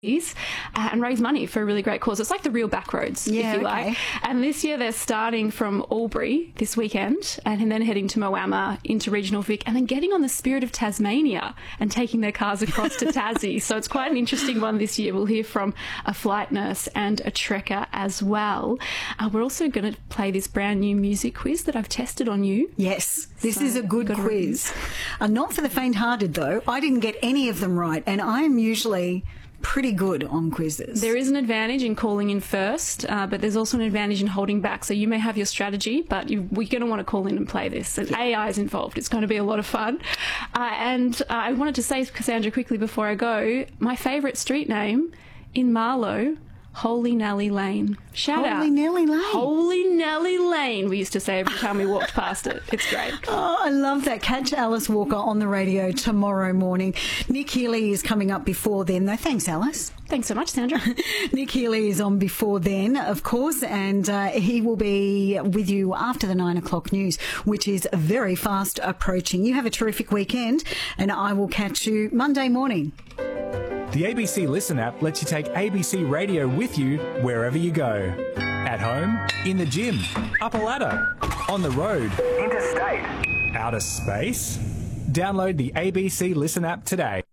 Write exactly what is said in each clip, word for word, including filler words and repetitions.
Uh, and raise money for a really great cause. It's like the real Backroads, yeah, if you okay. like. And this year they're starting from Albury this weekend and then heading to Moama into Regional Vic and then getting on the Spirit of Tasmania and taking their cars across to Tassie. So it's quite an interesting one this year. We'll hear from a flight nurse and a trekker as well. Uh, we're also going to play this brand new music quiz that I've tested on you. Yes, this so is a good quiz. Uh, not for the faint-hearted, though. I didn't get any of them right, and I am usually pretty good on quizzes. There is an advantage in calling in first, uh, but there's also an advantage in holding back. So you may have your strategy, but you, we're going to want to call in and play this. And A I is involved. It's going to be a lot of fun. Uh, and uh, I wanted to say, Cassandra, quickly before I go, my favourite street name in Marlow, Holy Nelly Lane. Shout out. Holy Nelly Lane. Holy Nelly Lane, we used to say every time we walked past it. It's great. Oh, I love that. Catch Alice Walker on the radio tomorrow morning. Nick Healy is coming up before then, though. Thanks, Alice. Thanks so much, Sandra. Nick Healy is on before then, of course, and uh, he will be with you after the nine o'clock news, which is very fast approaching. You have a terrific weekend, and I will catch you Monday morning. The A B C Listen app lets you take A B C Radio with you wherever you go. At home, in the gym, up a ladder, on the road, interstate, outer space. Download the A B C Listen app today.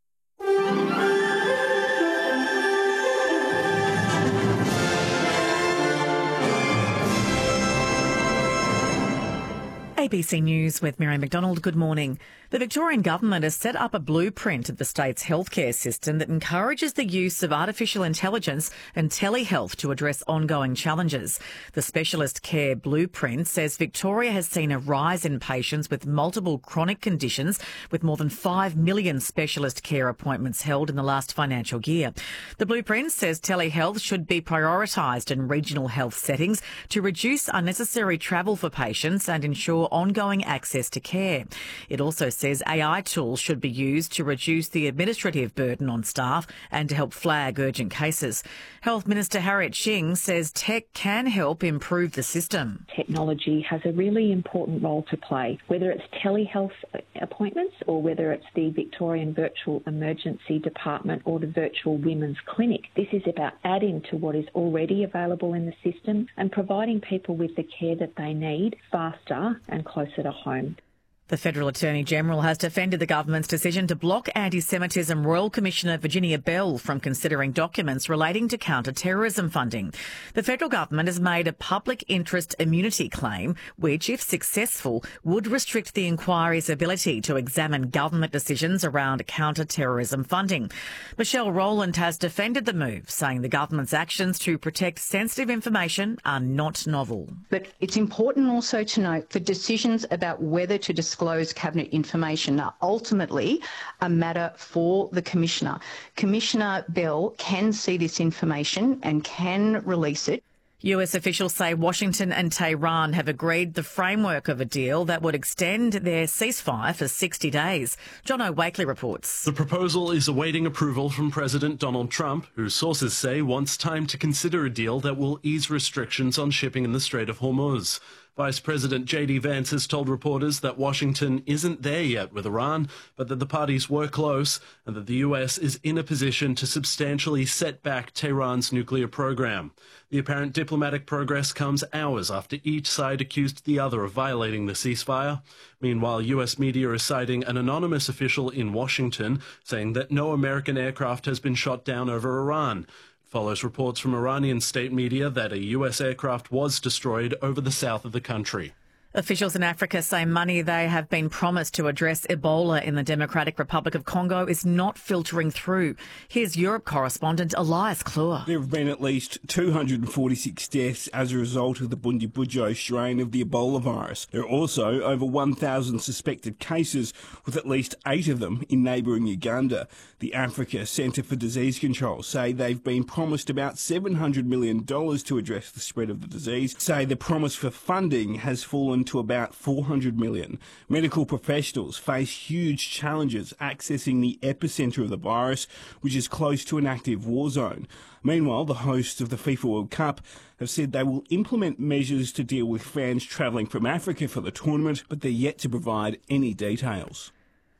A B C News with Mary McDonald. Good morning. The Victorian Government has set up a blueprint of the state's healthcare system that encourages the use of artificial intelligence and telehealth to address ongoing challenges. The Specialist Care Blueprint says Victoria has seen a rise in patients with multiple chronic conditions, with more than five million specialist care appointments held in the last financial year. The blueprint says telehealth should be prioritised in regional health settings to reduce unnecessary travel for patients and ensure ongoing access to care. It also says A I tools should be used to reduce the administrative burden on staff and to help flag urgent cases. Health Minister Harriet Shing says tech can help improve the system. Technology has a really important role to play, whether it's telehealth appointments or whether it's the Victorian Virtual Emergency Department or the Virtual Women's Clinic. This is about adding to what is already available in the system and providing people with the care that they need faster and closer to home. The Federal Attorney-General has defended the government's decision to block Anti-Semitism Royal Commissioner Virginia Bell from considering documents relating to counter-terrorism funding. The federal government has made a public interest immunity claim, which, if successful, would restrict the inquiry's ability to examine government decisions around counter-terrorism funding. Michelle Rowland has defended the move, saying the government's actions to protect sensitive information are not novel. But it's important also to note the decisions about whether to discuss disclose cabinet information are ultimately a matter for the Commissioner. Commissioner Bell can see this information and can release it. U S officials say Washington and Tehran have agreed the framework of a deal that would extend their ceasefire for sixty days. John O'Wakely reports. The proposal is awaiting approval from President Donald Trump, who sources say wants time to consider a deal that will ease restrictions on shipping in the Strait of Hormuz. Vice President J D Vance has told reporters that Washington isn't there yet with Iran, but that the parties were close and that the U S is in a position to substantially set back Tehran's nuclear program. The apparent diplomatic progress comes hours after each side accused the other of violating the ceasefire. Meanwhile, U S media is citing an anonymous official in Washington saying that no American aircraft has been shot down over Iran. Follows reports from Iranian state media that a U S aircraft was destroyed over the south of the country. Officials in Africa say money they have been promised to address Ebola in the Democratic Republic of Congo is not filtering through. Here's Europe correspondent Elias Klua. There have been at least two hundred forty-six deaths as a result of the Bundibugyo strain of the Ebola virus. There are also over one thousand suspected cases, with at least eight of them in neighbouring Uganda. The Africa Centre for Disease Control say they've been promised about seven hundred million dollars to address the spread of the disease, say the promise for funding has fallen to about four hundred million dollars. Medical professionals face huge challenges accessing the epicentre of the virus, which is close to an active war zone. Meanwhile, the hosts of the FIFA World Cup have said they will implement measures to deal with fans travelling from Africa for the tournament, but they're yet to provide any details.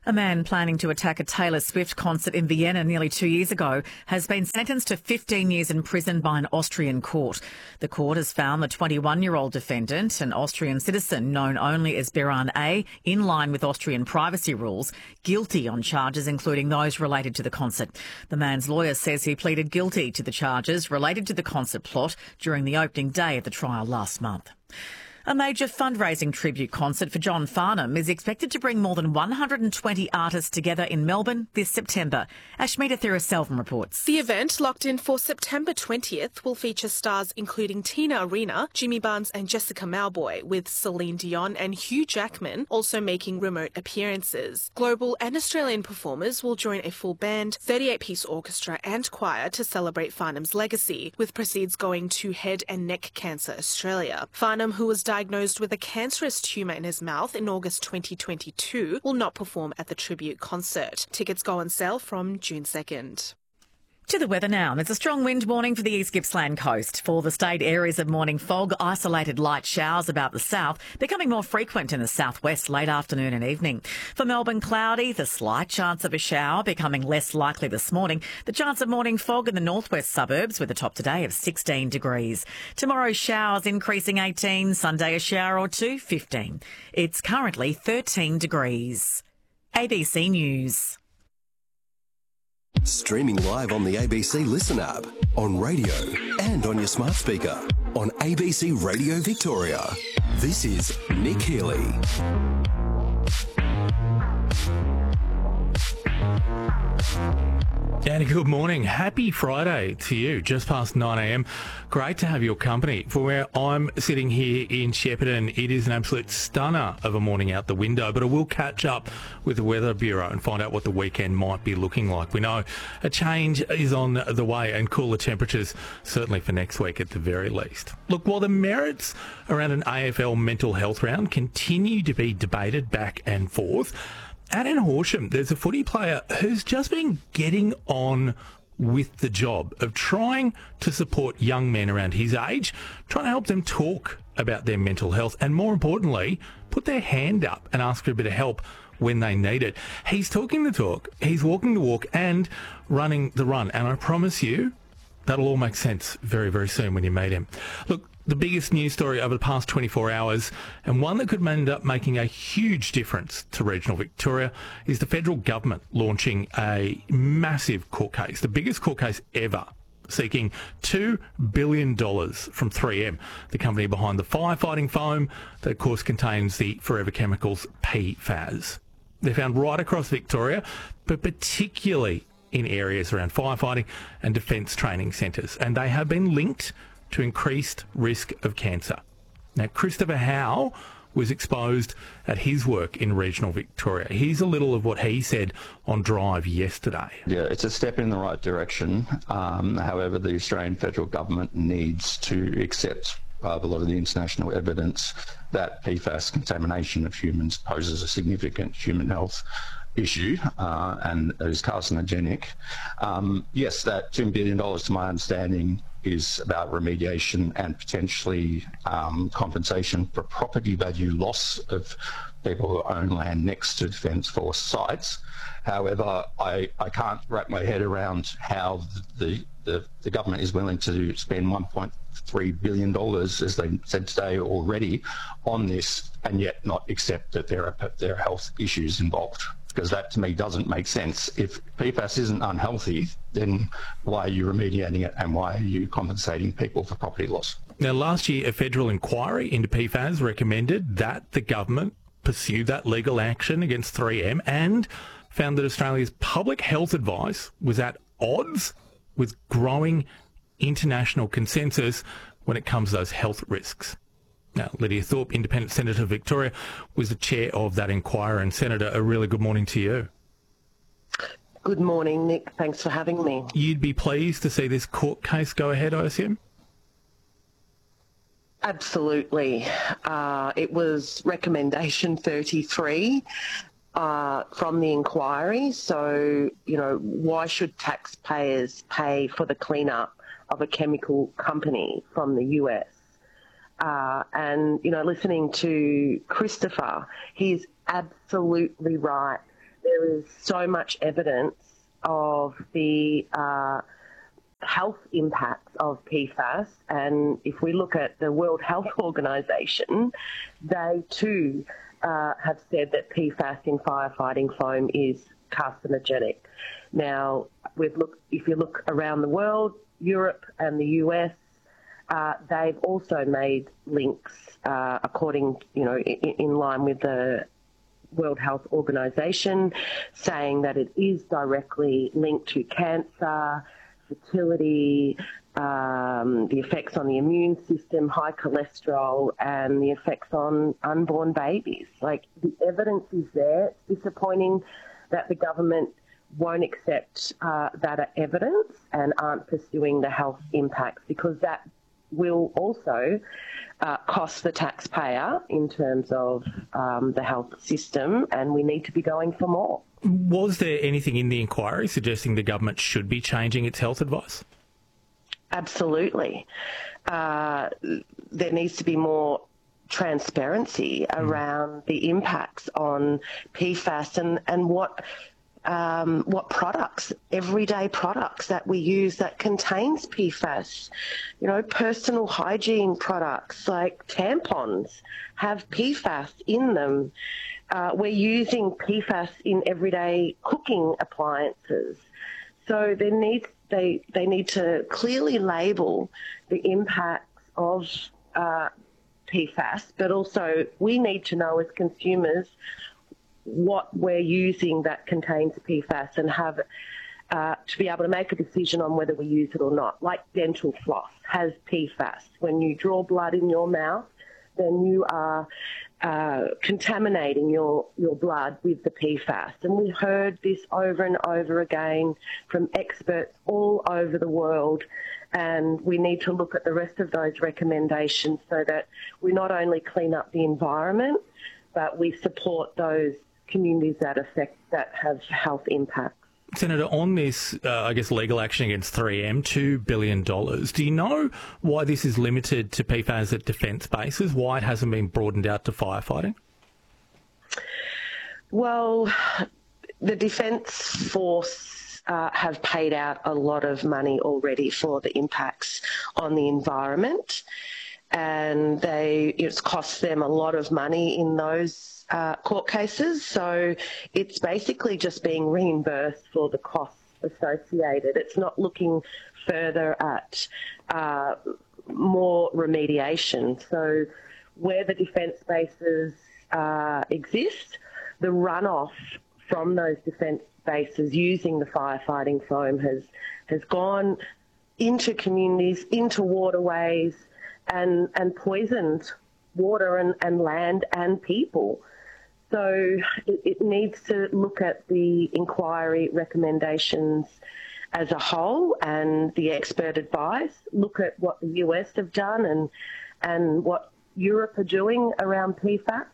A man planning to attack a Taylor Swift concert in Vienna nearly two years ago has been sentenced to fifteen years in prison by an Austrian court. The court has found the twenty-one-year-old defendant, an Austrian citizen known only as Biran A, in line with Austrian privacy rules, guilty on charges including those related to the concert. The man's lawyer says he pleaded guilty to the charges related to the concert plot during the opening day of the trial last month. A major fundraising tribute concert for John Farnham is expected to bring more than one hundred twenty artists together in Melbourne this September. Ashmita Thiraselvan reports. The event, locked in for September twentieth, will feature stars including Tina Arena, Jimmy Barnes and Jessica Mauboy, with Celine Dion and Hugh Jackman also making remote appearances. Global and Australian performers will join a full band, thirty-eight-piece orchestra and choir to celebrate Farnham's legacy, with proceeds going to Head and Neck Cancer Australia. Farnham, who was diagnosed with a cancerous tumour in his mouth in August twenty twenty-two, will not perform at the tribute concert. Tickets go on sale from June second. To the weather now. There's a strong wind warning for the East Gippsland coast. For the state, areas of morning fog, isolated light showers about the south, becoming more frequent in the southwest late afternoon and evening. For Melbourne, cloudy, the slight chance of a shower becoming less likely this morning. The chance of morning fog in the northwest suburbs with a top today of sixteen degrees. Tomorrow, showers increasing eighteen, Sunday a shower or two, fifteen. It's currently thirteen degrees. A B C News. Streaming live on the A B C Listen app, on radio and on your smart speaker, on A B C Radio Victoria. This is Nick Healy. And good morning. Happy Friday to you. Just past nine a.m. Great to have your company. For where I'm sitting here in Shepparton, it is an absolute stunner of a morning out the window, but I will catch up with the Weather Bureau and find out what the weekend might be looking like. We know a change is on the way and cooler temperatures, certainly for next week at the very least. Look, while the merits around an A F L mental health round continue to be debated back and forth, out in Horsham, there's a footy player who's just been getting on with the job of trying to support young men around his age, trying to help them talk about their mental health and, more importantly, put their hand up and ask for a bit of help when they need it. He's talking the talk, he's walking the walk and running the run, and I promise you that'll all make sense very, very soon when you meet him. Look, the biggest news story over the past twenty-four hours, and one that could end up making a huge difference to regional Victoria, is the federal government launching a massive court case, the biggest court case ever, seeking two billion dollars from three M, the company behind the firefighting foam that, of course, contains the forever chemicals P FAS. They're found right across Victoria, but particularly in areas around firefighting and defence training centres, and they have been linked to increased risk of cancer. Now, Christopher Howe was exposed at his work in regional Victoria. Here's a little of what he said on Drive yesterday. Yeah, it's a step in the right direction. Um, however, the Australian federal government needs to accept uh, a lot of the international evidence that P FAS contamination of humans poses a significant human health issue uh, and is carcinogenic. Um, yes, that two billion dollars, to my understanding, is about remediation and potentially um, compensation for property value loss of people who own land next to Defence Force sites. However, I, I can't wrap my head around how the, the, the government is willing to spend one point three billion dollars, as they said today already, on this, and yet not accept that there are, there are health issues involved. Because that, to me, doesn't make sense. If P FAS isn't unhealthy, then why are you remediating it and why are you compensating people for property loss? Now, last year, a federal inquiry into P FAS recommended that the government pursue that legal action against three M and found that Australia's public health advice was at odds with growing international consensus when it comes to those health risks. Now, Lydia Thorpe, Independent Senator of Victoria, was the chair of that inquiry. And Senator, a really good morning to you. Good morning, Nick. Thanks for having me. You'd be pleased to see this court case go ahead, I assume? Absolutely. Uh, it was recommendation thirty-three uh, from the inquiry. So, you know, why should taxpayers pay for the cleanup of a chemical company from the U S? Uh, and, you know, listening to Christopher, he's absolutely right there is so much evidence of the uh, health impacts of P FAS, and if we look at the World Health Organization, they too uh, have said that P FAS in firefighting foam is carcinogenic. Now, we've look, if you look around the world, Europe and the U S, uh, they've also made links, uh, according, you know, in, in line with the World Health Organization, saying that it is directly linked to cancer, fertility, um, the effects on the immune system, high cholesterol, and the effects on unborn babies. Like, the evidence is there. It's disappointing that the government won't accept uh, that evidence and aren't pursuing the health impacts, because that will also uh, cost the taxpayer in terms of um, the health system, and we need to be going for more. Was there anything in the inquiry suggesting the government should be changing its health advice? Absolutely. Uh, there needs to be more transparency mm. around the impacts on P FAS and, and what um, what products, everyday products that we use that contains P FAS. You know, personal hygiene products like tampons have P FAS in them. Uh, we're using P FAS in everyday cooking appliances. So there needs, they, they need to clearly label the impacts of uh, P FAS, but also we need to know as consumers what we're using that contains P FAS and have uh, to be able to make a decision on whether we use it or not. Like dental floss has P FAS. When you draw blood in your mouth, then you are uh, contaminating your, your blood with the P FAS. And we heard this over and over again from experts all over the world, and we need to look at the rest of those recommendations so that we not only clean up the environment, but we support those communities that affect, that have health impacts. Senator, on this, uh, I guess, legal action against three M, two billion dollars, do you know why this is limited to P FAS at defence bases, why it hasn't been broadened out to firefighting? Well, the Defence Force uh, have paid out a lot of money already for the impacts on the environment, and they it's cost them a lot of money in those Uh, court cases, so it's basically just being reimbursed for the costs associated. It's not looking further at uh, more remediation. So where the defence bases uh, exist, the runoff from those defence bases using the firefighting foam has, has gone into communities, into waterways, and, and poisoned water and, and land and people. So it, it needs to look at the inquiry recommendations as a whole and the expert advice, look at what the U S have done and, and what Europe are doing around P FAS.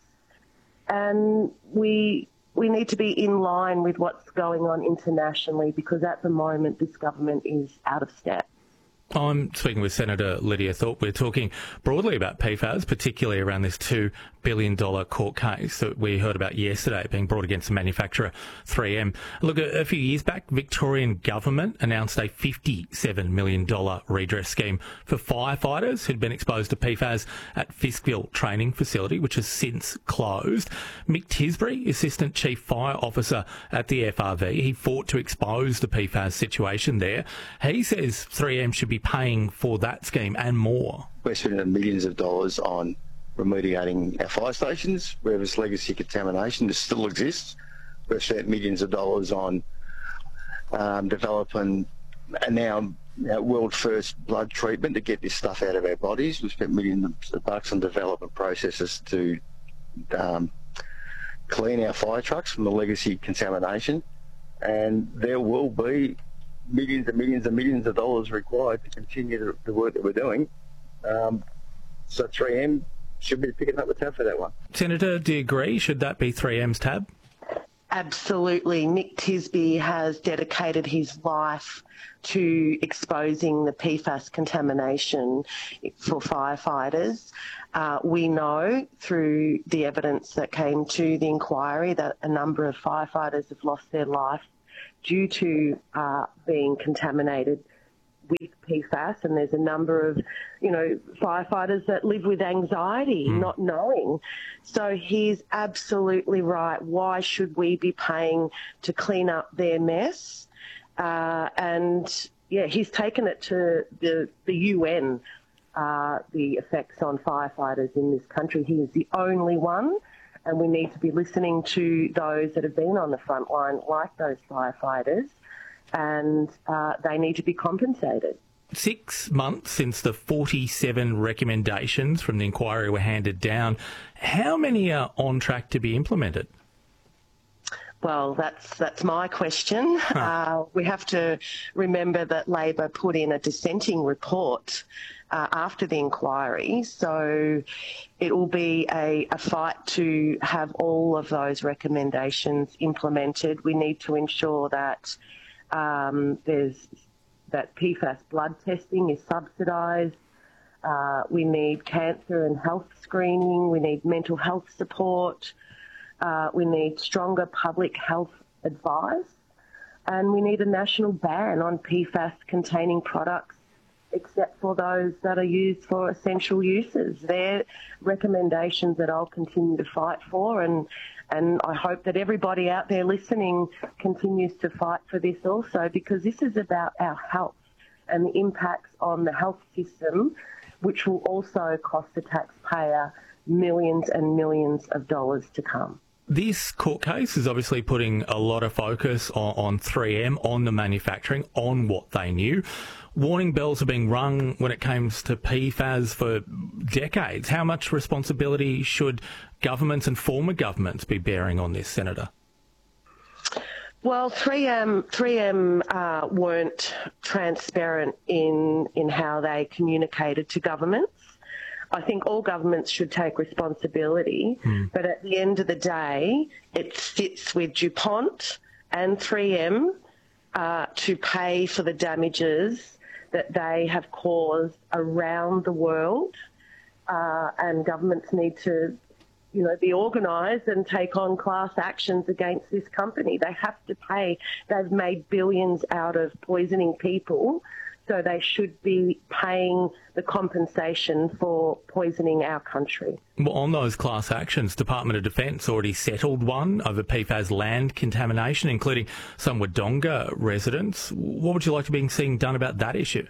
And we, we need to be in line with what's going on internationally, because at the moment this government is out of step. I'm speaking with Senator Lydia Thorpe. We're talking broadly about P FAS, particularly around this two billion dollars court case that we heard about yesterday being brought against the manufacturer three M. Look, a, a few years back, Victorian government announced a fifty-seven million dollars redress scheme for firefighters who'd been exposed to P FAS at Fiskville Training Facility, which has since closed. Mick Tisbury, Assistant Chief Fire Officer at the F R V, he fought to expose the P FAS situation there. He says three M should be paying for that scheme and more. We're spending millions of dollars on remediating our fire stations where this legacy contamination that still exists. We've spent millions of dollars on um, developing a now our world first blood treatment to get this stuff out of our bodies. We've spent millions of bucks on developing processes to um, clean our fire trucks from the legacy contamination, and there will be millions and millions and millions of dollars required to continue the, the work that we're doing. Um, so three M should be picking up the tab for that one. Senator, do you agree? Should that be three M's tab? absolutely. Nick Tisby has dedicated his life to exposing the P FAS contamination for firefighters. Uh, we know through the evidence that came to the inquiry that a number of firefighters have lost their life due to uh, being contaminated with P FAS, and there's a number of, you know, firefighters that live with anxiety, mm. not knowing. So he's absolutely right. Why should we be paying to clean up their mess? Uh, and, yeah, he's taken it to the, the U N, uh, the effects on firefighters in this country. He is the only one, and we need to be listening to those that have been on the front line, like those firefighters, and uh, they need to be compensated. Six months since the forty-seven recommendations from the inquiry were handed down, how many are on track to be implemented? Well, that's that's my question. Huh. Uh, we have to remember that Labor put in a dissenting report uh, after the inquiry, so it will be a, a fight to have all of those recommendations implemented. We need to ensure that um, there's that P FAS blood testing is subsidised. Uh, we need cancer and health screening. We need mental health support. Uh, we need stronger public health advice, and we need a national ban on P FAS containing products except for those that are used for essential uses. They're recommendations that I'll continue to fight for, and, and I hope that everybody out there listening continues to fight for this also, because this is about our health and the impacts on the health system, which will also cost the taxpayer millions and millions of dollars to come. This court case is obviously putting a lot of focus on, on three M, on the manufacturing, on what they knew. Warning bells are being rung when it comes to P FAS for decades. How much responsibility should governments and former governments be bearing on this, Senator? Well, three M, three M uh, weren't transparent in, in how they communicated to governments. I think all governments should take responsibility, mm. but at the end of the day, it sits with DuPont and three M uh, to pay for the damages that they have caused around the world, uh, and governments need to, you know, be organised and take on class actions against this company. They have to pay. They've made billions out of poisoning people, so they should be paying the compensation for poisoning our country. Well, on those class actions, Department of Defence already settled one over P FAS land contamination, including some Wodonga residents. What would you like to be seeing done about that issue?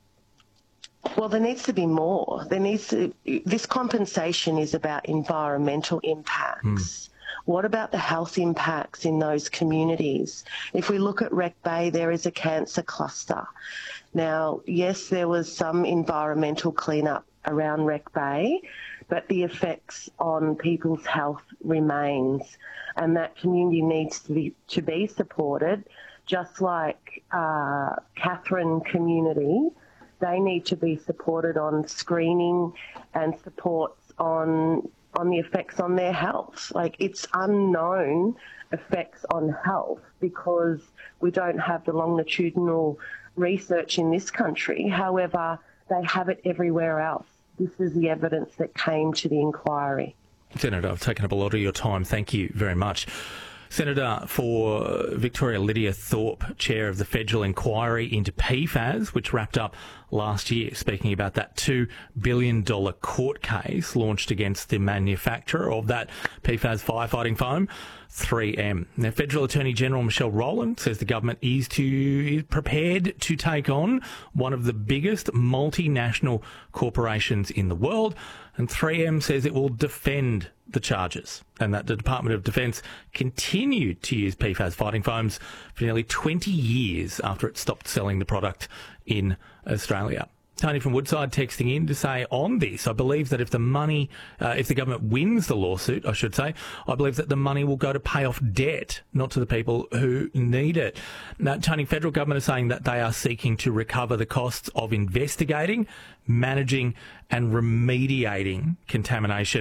Well, there needs to be more. There needs to. This compensation is about environmental impacts. Mm. What about the health impacts in those communities? If we look at Wreck Bay, there is a cancer cluster. Now, yes, there was some environmental cleanup around Wreck Bay, but the effects on people's health remains, and that community needs to be, to be supported, just like uh, Katherine community. They need to be supported on screening and supports on on the effects on their health. Like, it's unknown effects on health because we don't have the longitudinal research in this country. However, they have it everywhere else. This is the evidence that came to the inquiry. Senator, I've taken up a lot of your time. Thank you very much. Senator for Victoria, Lydia Thorpe, Chair of the Federal Inquiry into P FAS, which wrapped up last year, speaking about that two billion dollars court case launched against the manufacturer of that P FAS firefighting foam, three M. Now, Federal Attorney General Michelle Rowland says the government is to is prepared to take on one of the biggest multinational corporations in the world, and three M says it will defend the charges, and that the Department of Defence continued to use P FAS fighting foams for nearly twenty years after it stopped selling the product in Australia. Tony from Woodside texting in to say on this, I believe that if the money, uh, if the government wins the lawsuit, I should say, I believe that the money will go to pay off debt, not to the people who need it. Now, Tony, federal government is saying that they are seeking to recover the costs of investigating, managing and remediating contamination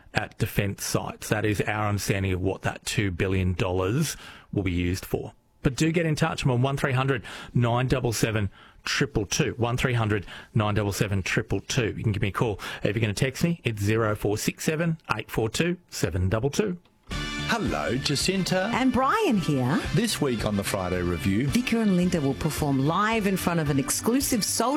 at defence sites. That is our understanding of what that two billion dollars will be used for. But do get in touch. I'm on one three hundred nine seven seven two two two. one three hundred nine seven seven two two two. You can give me a call. If you're going to text me, it's zero four six seven eight four two seven two two. Hello, Jacinta. And Brian here. This week on the Friday Review, Vicar and Linda will perform live in front of an exclusive sold